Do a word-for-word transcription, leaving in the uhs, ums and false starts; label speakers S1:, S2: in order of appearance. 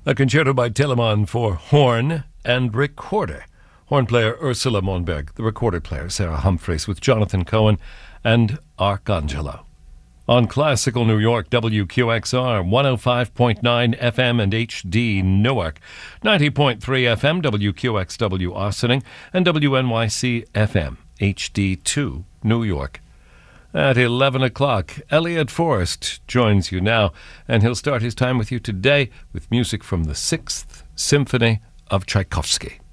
S1: A concerto by Telemann for horn and recorder. Horn player Ursula Monberg, the recorder player Sarah Humphreys, with Jonathan Cohen and Arcangelo. On Classical New York, W Q X R, one oh five point nine F M and H D Newark, ninety point three F M, W Q X W Ossining, and W N Y C F M, H D two New York. At eleven o'clock, Elliot Forrest joins you now, and he'll start his time with you today with music from the Sixth Symphony of Tchaikovsky.